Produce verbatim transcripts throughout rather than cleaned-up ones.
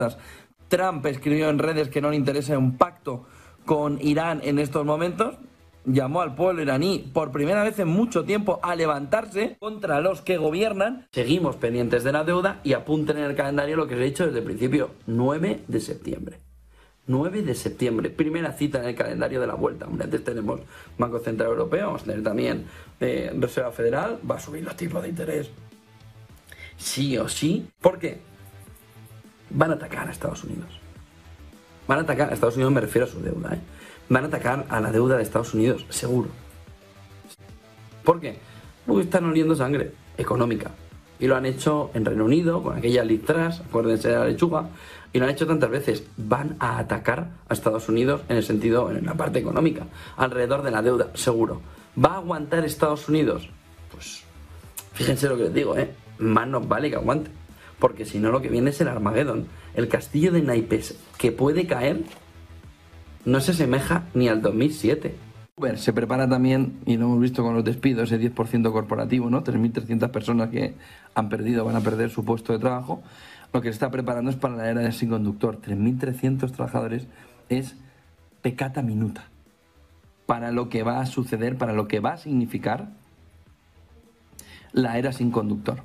Trump escribió en redes que no le interesa un pacto con Irán en estos momentos. Llamó al pueblo iraní por primera vez en mucho tiempo a levantarse contra los que gobiernan. Seguimos pendientes de la deuda y apunten en el calendario lo que os he dicho desde el principio, nueve de septiembre. nueve de septiembre, primera cita en el calendario de la vuelta. Hombre, antes tenemos Banco Central Europeo, vamos a tener también eh, Reserva Federal, va a subir los tipos de interés. Sí o sí. ¿Por qué? Van a atacar a Estados Unidos. Van a atacar a Estados Unidos, me refiero a su deuda, ¿eh? Van a atacar a la deuda de Estados Unidos, seguro. ¿Por qué? Porque están oliendo sangre económica. Y lo han hecho en Reino Unido, con aquella Liz Truss, acuérdense de la lechuga, y lo han hecho tantas veces. Van a atacar a Estados Unidos en el sentido, en la parte económica, alrededor de la deuda, seguro. ¿Va a aguantar Estados Unidos? Pues, fíjense lo que les digo, ¿eh? Más nos vale que aguante. Porque si no, lo que viene es el Armagedón. El castillo de naipes que puede caer no se asemeja ni al dos mil siete. Uber se prepara también, y lo hemos visto con los despidos, ese diez por ciento corporativo, ¿no? tres mil trescientas personas que han perdido, van a perder su puesto de trabajo. Lo que se está preparando es para la era del semiconductor. tres mil trescientos trabajadores es peccata minuta para lo que va a suceder, para lo que va a significar la era sin conductor.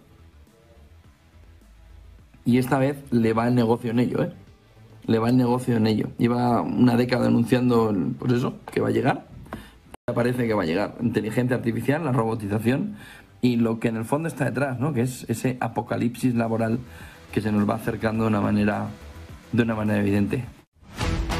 Y esta vez le va el negocio en ello, ¿eh? Le va el negocio en ello. Lleva una década anunciando, pues eso, que va a llegar. Parece que va a llegar. Inteligencia artificial, la robotización y lo que en el fondo está detrás, ¿no? Que es ese apocalipsis laboral que se nos va acercando de una manera, de una manera evidente.